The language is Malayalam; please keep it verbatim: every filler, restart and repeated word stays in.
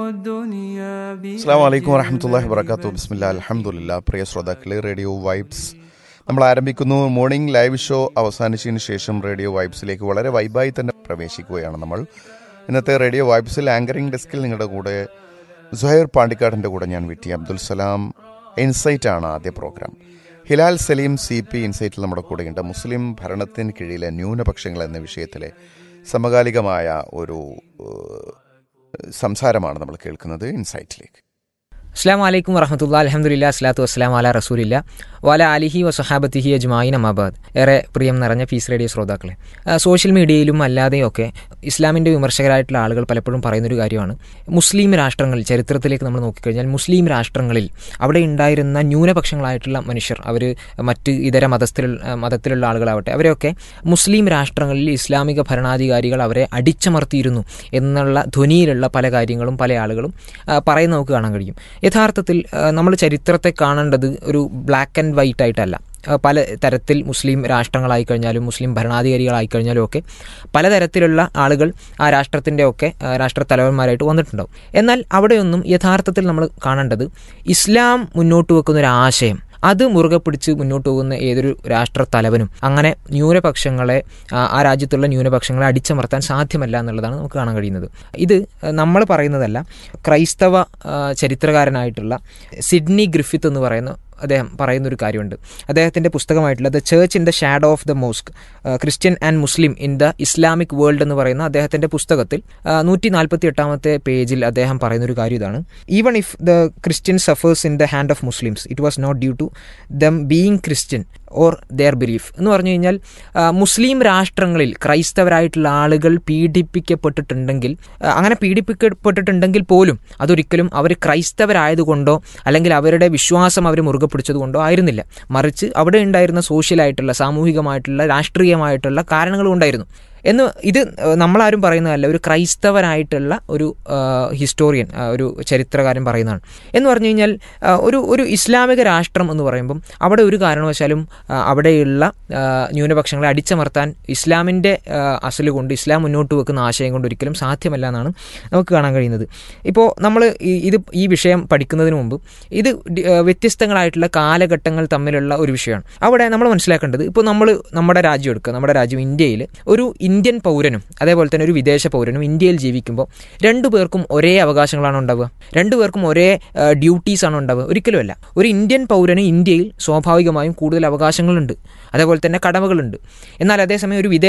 അസ്സലാമു അലൈക്കും വറഹ്മത്തുള്ളാഹി വബറകാതുഹു. ബിസ്മില്ലാഹി അൽഹംദുലില്ലാഹ്. പ്രിയ ശ്രോതാക്കളെ, റേഡിയോ വൈബ്സ് നമ്മൾ ആരംഭിക്കുന്നു. മോർണിംഗ് ലൈവ് ഷോ അവസാനിച്ചതിന് ശേഷം റേഡിയോ വൈബ്സിലേക്ക് വളരെ വൈബായി തന്നെ പ്രവേശിക്കുകയാണ് നമ്മൾ. ഇന്നത്തെ റേഡിയോ വൈബ്സിൽ ആങ്കറിംഗ് ഡെസ്കിൽ നിങ്ങളുടെ കൂടെ സുഹൈർ പാണ്ടിക്കാടിൻ്റെ കൂടെ ഞാൻ V T Abdul Salam. Insight ആണ് ആദ്യ programme. Hilal Saleem C P ഇൻസൈറ്റിൽ നമ്മുടെ കൂടെയുണ്ട്. മുസ്ലിം ഭരണത്തിന് കീഴിലെ ന്യൂനപക്ഷങ്ങൾ എന്ന വിഷയത്തിലെ സമകാലികമായ ഒരു സംസാരമാണ് നമ്മൾ കേൾക്കുന്നത് ഇൻസൈറ്റിലേക്ക്. അസ്സലാമു അലൈക്കും വറഹ്മത്തുള്ളാഹി അൽഹംദുലില്ലാഹി സ്വലാത്തു വസ്സലാമു അലാ റസൂലില്ല വഅലാ ആലിഹി വസഹാബത്തിഹി അജ്മായിൻ അമ്മാബാദ്. ഏറെ പ്രിയം നിറഞ്ഞ പീസ് റേഡിയോ ശ്രോതാക്കളെ, സോഷ്യൽ മീഡിയയിലും അല്ലാതെയൊക്കെ ഇസ്ലാമിൻ്റെ വിമർശകരായിട്ടുള്ള ആളുകൾ പലപ്പോഴും പറയുന്നൊരു കാര്യമാണ്, മുസ്ലിം രാഷ്ട്രങ്ങളിൽ ചരിത്രത്തിലേക്ക് നമ്മൾ നോക്കിക്കഴിഞ്ഞാൽ മുസ്ലിം രാഷ്ട്രങ്ങളിൽ അവിടെ ഉണ്ടായിരുന്ന ന്യൂനപക്ഷങ്ങളായിട്ടുള്ള മനുഷ്യർ, അവർ മറ്റ് ഇതര മതസ്ഥിലുള്ള മതത്തിലുള്ള ആളുകളാവട്ടെ, അവരെയൊക്കെ മുസ്ലിം രാഷ്ട്രങ്ങളിൽ ഇസ്ലാമിക ഭരണാധികാരികൾ അവരെ അടിച്ചമർത്തിയിരുന്നു എന്നുള്ള ധ്വനിയിലുള്ള പല കാര്യങ്ങളും പല ആളുകളും പറയുന്നത് നമുക്ക് കാണാൻ കഴിയും. യഥാർത്ഥത്തിൽ നമ്മൾ ചരിത്രത്തെ കാണേണ്ടത് ഒരു ബ്ലാക്ക് ആൻഡ് വൈറ്റ് ആയിട്ടല്ല. പല തരത്തിൽ മുസ്ലിം രാഷ്ട്രങ്ങളായി കഴിഞ്ഞാലും മുസ്ലിം ഭരണാധികാരികളായി കഴിഞ്ഞാലും ഒക്കെ പലതരത്തിലുള്ള ആളുകൾ ആ രാഷ്ട്രത്തിൻ്റെ ഒക്കെ രാഷ്ട്ര തലവന്മാരായിട്ട് വന്നിട്ടുണ്ടാവും. എന്നാൽ അവിടെയൊന്നും യഥാർത്ഥത്തിൽ നമ്മൾ കാണേണ്ടത് ഇസ്ലാം മുന്നോട്ട് വെക്കുന്ന ഒരു ആശയം, അത് മുറുകെ പിടിച്ച് മുന്നോട്ട് പോകുന്ന ഏതൊരു രാഷ്ട്ര തലവനും അങ്ങനെ ന്യൂനപക്ഷങ്ങളെ, ആ രാജ്യത്തുള്ള ന്യൂനപക്ഷങ്ങളെ അടിച്ചമർത്താൻ സാധ്യമല്ല എന്നുള്ളതാണ് നമുക്ക് കാണാൻ കഴിയുന്നത്. ഇത് നമ്മൾ പറയുന്നതല്ല. ക്രൈസ്തവ ചരിത്രകാരനായിട്ടുള്ള സിഡ്നി ഗ്രിഫിത്ത് എന്ന് പറയുന്ന അദ്ദേഹം പറയുന്നൊരു കാര്യമുണ്ട്. അദ്ദേഹത്തിൻ്റെ പുസ്തകമായിട്ടുള്ള the church in the shadow of the mosque, Christian and Muslim in the Islamic world എന്ന് പറയുന്ന അദ്ദേഹത്തിൻ്റെ പുസ്തകത്തിൽ നൂറ്റി നാൽപ്പത്തി എട്ടാമത്തെ പേജിൽ അദ്ദേഹം പറയുന്നൊരു കാര്യം ഇതാണ്: even if the Christian സഫേഴ്സ് in the hand of Muslims it was not due to them being Christian or there belief. എന്ന് പറഞ്ഞു കഴിഞ്ഞാൽ മുസ്ലിം രാഷ്ട്രങ്ങളിൽ ക്രൈസ്തവരായിട്ടുള്ള ആളുകൾ പീഡിപ്പിക്കപ്പെട്ടിട്ടുണ്ടെങ്കിൽ, അങ്ങനെ പീഡിപ്പിക്കപ്പെട്ടിട്ടുണ്ടെങ്കിൽ പോലും അതൊരിക്കലും അവർ ക്രൈസ്തവരായതുകൊണ്ടോ അല്ലെങ്കിൽ അവരുടെ വിശ്വാസം അവർ മുറുകെ പിടിച്ചതുകൊണ്ടോ ആയിരുന്നില്ല. മറിച്ച് അവിടെ ഉണ്ടായിരുന്ന സോഷ്യലായിട്ടുള്ള, സാമൂഹികമായിട്ടുള്ള, രാഷ്ട്രീയമായിട്ടുള്ള കാരണങ്ങൾ കൊണ്ടായിരുന്നു എന്ന് ഇത് നമ്മളാരും പറയുന്നതല്ല. ഒരു ക്രൈസ്തവനായിട്ടുള്ള ഒരു ഹിസ്റ്റോറിയൻ, ഒരു ചരിത്രകാരൻ പറയുന്നതാണ്. എന്ന് പറഞ്ഞു കഴിഞ്ഞാൽ ഒരു ഒരു ഇസ്ലാമിക രാഷ്ട്രം എന്ന് പറയുമ്പം അവിടെ ഒരു കാരണവശാലും അവിടെയുള്ള ന്യൂനപക്ഷങ്ങളെ അടിച്ചമർത്താൻ ഇസ്ലാമിൻ്റെ അസല് കൊണ്ട്, ഇസ്ലാം മുന്നോട്ട് വെക്കുന്ന ആശയം കൊണ്ട് ഒരിക്കലും സാധ്യമല്ല എന്നാണ് നമുക്ക് കാണാൻ കഴിയുന്നത്. ഇപ്പോൾ നമ്മൾ ഇത് ഈ വിഷയം പഠിക്കുന്നതിന് മുമ്പ് ഇത് വ്യത്യസ്തങ്ങളായിട്ടുള്ള കാലഘട്ടങ്ങൾ തമ്മിലുള്ള ഒരു വിഷയമാണ്. അവിടെ നമ്മൾ മനസ്സിലാക്കേണ്ടത്, ഇപ്പോൾ നമ്മൾ നമ്മുടെ രാജ്യം എടുക്കുക, നമ്മുടെ രാജ്യം ഇന്ത്യയിൽ ഒരു ഇന്ത്യൻ പൗരനും അതേപോലെ തന്നെ ഒരു വിദേശ പൗരനും ഇന്ത്യയിൽ ജീവിക്കുമ്പോൾ രണ്ടു പേർക്കും ഒരേ അവകാശങ്ങളാണ് ഉണ്ടാവുക? രണ്ടു പേർക്കും ഒരേ ഡ്യൂട്ടീസ് ആണോ ഉണ്ടാവുക? ഒരിക്കലുമല്ല. ഒരു ഇന്ത്യൻ പൗരന് ഇന്ത്യയിൽ സ്വാഭാവികമായും കൂടുതൽ അവകാശങ്ങളുണ്ട്, അതേപോലെ തന്നെ കടമകളുണ്ട്. എന്നാൽ അതേസമയം ഒരു വിദേശ